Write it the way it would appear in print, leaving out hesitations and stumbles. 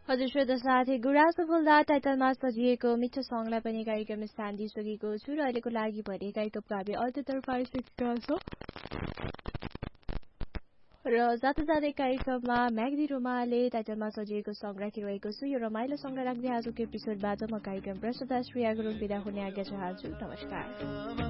हजुर श्रोता साथी गुराँसो फुल्दा टाइटलमा सजिएको मिठो सङलाई पनि कार्यक्रम स्थान दिइसकेको छु र अहिलेको लागि भने कार्यक्रमको हामी अन्त्यतर्फ आइसकेका छौँ र जाँदा जाँदै कार्यक्रममा म्याग्दी रोमाले टाइटलमा सजिएको सङ राखिरहेको छु। यो रमाइलो सङलाई राख्दै आजको एपिसोडबाट म कार्यक्रम प्रस्तुता श्रेया गुरुङ बिदा हुने आज्ञा चाहन्छु। नमस्कार।